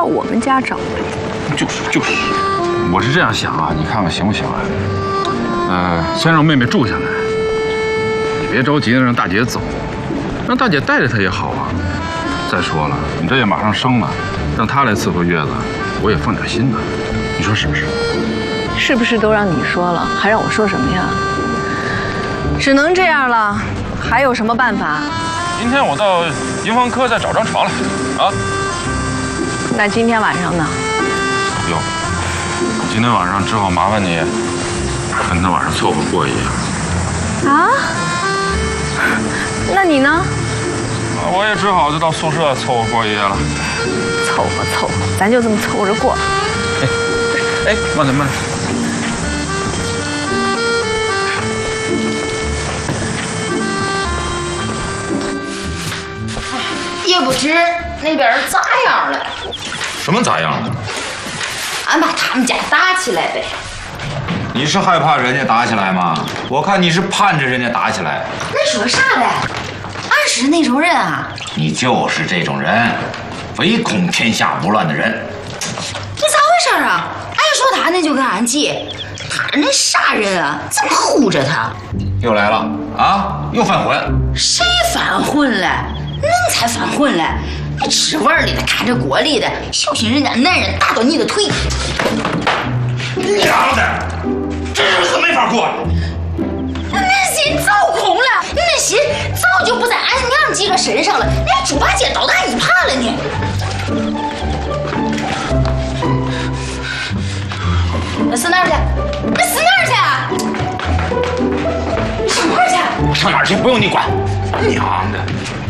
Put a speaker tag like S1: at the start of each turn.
S1: 我们家找。
S2: 就是，我是这样想啊，你看看行不行啊？先让妹妹住下来，你别着急让大姐走，让大姐带着她也好啊。再说了，你这也马上生了，让她来伺候月子，我也放点心呢。你说是不是？
S1: 是不是都让你说了，还让我说什么呀？只能这样了，还有什么办法？
S2: 明天我到营房科再找张床来啊。
S1: 那今天晚上呢？
S2: 哟，今天晚上只好麻烦你跟他晚上凑合过一夜。
S1: 啊？那你呢？
S2: 我也只好就到宿舍凑合过一夜了。
S1: 凑合，咱就这么凑着过。
S2: 哎，慢点。
S3: 也不知那边咋样了。
S2: 什么咋样了？
S3: 俺把他们家打起来呗。
S4: 你是害怕人家打起来吗？我看你是盼着人家打起来。
S3: 恁说啥嘞？俺是那种人啊。
S4: 你就是这种人，唯恐天下不乱的人。
S3: 你咋回事啊？俺一说他，恁就跟俺急。他那啥人啊？怎么护着他？
S4: 又来了啊！又犯混。
S3: 谁犯混了？恁才犯混了！你吃碗里的看着锅里的，小心人家男人打到你的腿。
S4: 娘的，这日子没法过了。
S3: 恁心早空了，恁心早就不在俺娘几个身上了，连猪八戒都打一耙了呢。那死哪儿去？你死哪儿去啊？上哪儿去？
S4: 上哪儿去？不用你管。娘的！